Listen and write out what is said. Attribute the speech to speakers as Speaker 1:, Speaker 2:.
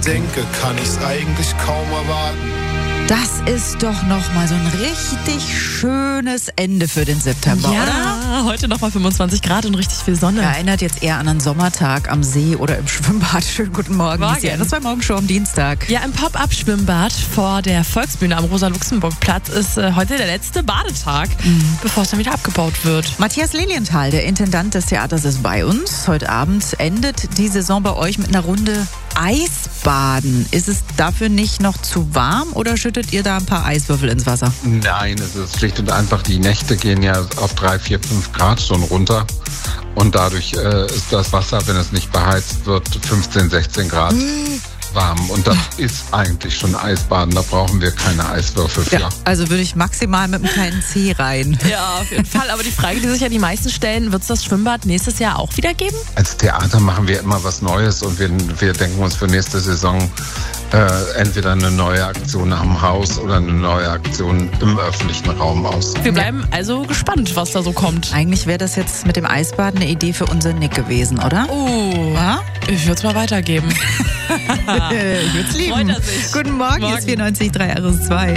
Speaker 1: denke, kann ich's eigentlich kaum erwarten.
Speaker 2: Das ist doch noch mal so ein richtig schönes Ende für den September,
Speaker 3: ja,
Speaker 2: oder?
Speaker 3: Heute noch mal 25 Grad und richtig viel Sonne.
Speaker 2: Erinnert jetzt eher an einen Sommertag am See oder im Schwimmbad. Schönen guten Morgen. Das war morgen schon am Dienstag.
Speaker 3: Ja, im Pop-Up-Schwimmbad vor der Volksbühne am Rosa-Luxemburg-Platz ist heute der letzte Badetag, bevor es dann wieder abgebaut wird.
Speaker 2: Matthias Lilienthal, der Intendant des Theaters, ist bei uns. Heute Abend endet die Saison bei euch mit einer Runde Eisbaden. Ist es dafür nicht noch zu warm oder schüttet ihr da ein paar Eiswürfel ins Wasser?
Speaker 4: Nein, es ist schlicht und einfach, die Nächte gehen ja auf 3, 4, 5 Grad schon runter. Und dadurch ist das Wasser, wenn es nicht beheizt wird, 15, 16 Grad warm. Und das ist eigentlich schon Eisbaden, da brauchen wir keine Eiswürfel für.
Speaker 2: Ja, also würde ich maximal mit einem kleinen Zeh rein.
Speaker 3: Ja, auf jeden Fall. Aber die Frage, die sich ja die meisten stellen, wird es das Schwimmbad nächstes Jahr auch wieder geben?
Speaker 4: Als Theater machen wir immer was Neues und wir denken uns für nächste Saison entweder eine neue Aktion am Haus oder eine neue Aktion im öffentlichen Raum aus.
Speaker 3: Wir bleiben also gespannt, was da so kommt.
Speaker 2: Eigentlich wäre das jetzt mit dem Eisbaden eine Idee für unseren Nick gewesen, oder?
Speaker 3: Ja? Ich würde es mal weitergeben.
Speaker 2: Ich würde es lieben.
Speaker 3: Freut er sich.
Speaker 2: Guten Morgen, jetzt 94.3 RS2.